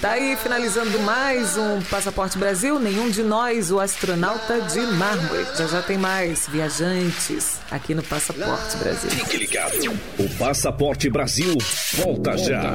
Tá aí finalizando mais um Passaporte Brasil. Nenhum de nós, o astronauta de mármore. Já tem mais viajantes aqui no Passaporte Brasil. Fique ligado. O Passaporte Brasil volta já.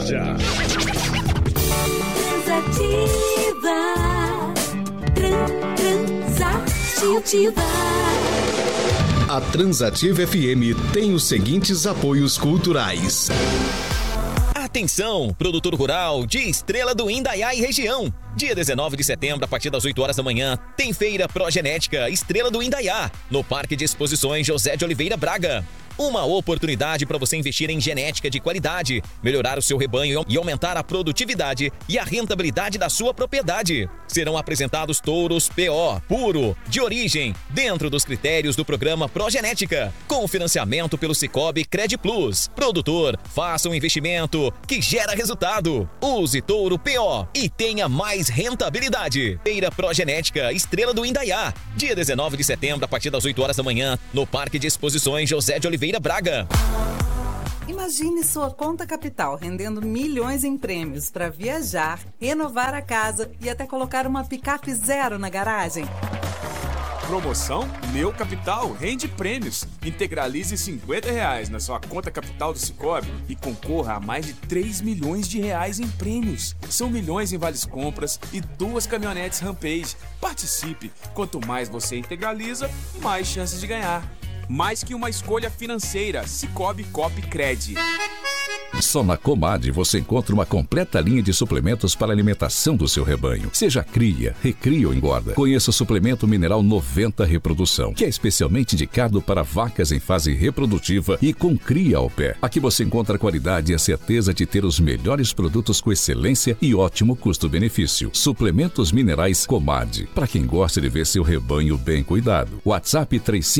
Transativa. A Transativa FM tem os seguintes apoios culturais. Atenção, produtor rural de Estrela do Indaiá e região. Dia 19 de setembro, a partir das 8 horas da manhã, tem Feira Progenética Estrela do Indaiá, no Parque de Exposições José de Oliveira Braga. Uma oportunidade para você investir em genética de qualidade, melhorar o seu rebanho e aumentar a produtividade e a rentabilidade da sua propriedade. Serão apresentados touros PO, puro, de origem, dentro dos critérios do programa Progenética, com financiamento pelo Cicobi Cred Plus. Produtor, faça um investimento que gera resultado. Use touro PO e tenha mais rentabilidade. Feira Progenética Estrela do Indaiá, dia 19 de setembro, a partir das 8 horas da manhã, no Parque de Exposições José de Oliveira Braga. Imagine sua conta capital rendendo milhões em prêmios para viajar, renovar a casa e até colocar uma picape zero na garagem. Promoção Meu Capital rende prêmios. Integralize R$50 na sua conta capital do Cicobi e concorra a mais de 3 milhões de reais em prêmios. São milhões em vales compras e 2 caminhonetes Rampage. Participe! Quanto mais você integraliza, mais chances de ganhar. Mais que uma escolha financeira, Cicobi Cop Cred. Só na Comad você encontra uma completa linha de suplementos para a alimentação do seu rebanho. Seja cria, recria ou engorda. Conheça o suplemento mineral 90 Reprodução, que é especialmente indicado para vacas em fase reprodutiva e com cria ao pé. Aqui você encontra a qualidade e a certeza de ter os melhores produtos com excelência e ótimo custo-benefício. Suplementos minerais Comad, para quem gosta de ver seu rebanho bem cuidado. WhatsApp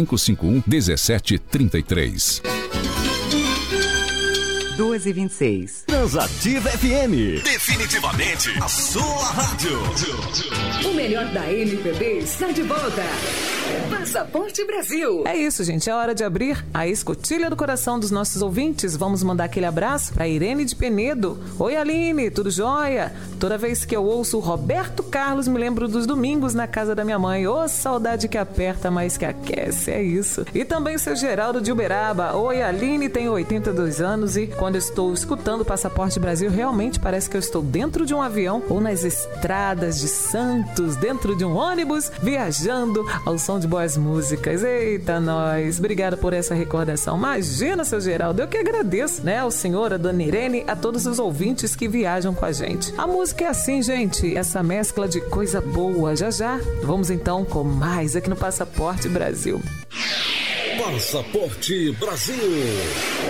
3551-1733. 2h26. Transativa FM. Definitivamente a sua rádio. O melhor da MPB está de volta. Passaporte Brasil. É isso, gente. É hora de abrir a escotilha do coração dos nossos ouvintes. Vamos mandar aquele abraço para Irene de Penedo. Oi, Aline, tudo jóia? Toda vez que eu ouço o Roberto Carlos, me lembro dos domingos na casa da minha mãe. Ô, saudade que aperta, mas que aquece, é isso. E também o seu Geraldo de Uberaba. Oi, Aline, tenho 82 anos e quando eu estou escutando o Passaporte Brasil, realmente parece que eu estou dentro de um avião ou nas estradas de Santos, dentro de um ônibus, viajando ao som de boas músicas. Eita, nós! Obrigada por essa recordação. Imagina, seu Geraldo, eu que agradeço, né? Ao senhor, a dona Irene, a todos os ouvintes que viajam com a gente. A música é assim, gente, essa mescla de coisa boa. Já, vamos então com mais aqui no Passaporte Brasil. Passaporte Brasil.